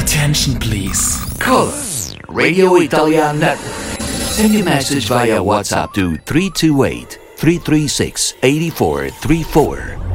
Attention please. Call us, Radio Italian Network. Send your message via WhatsApp to 328-336-8434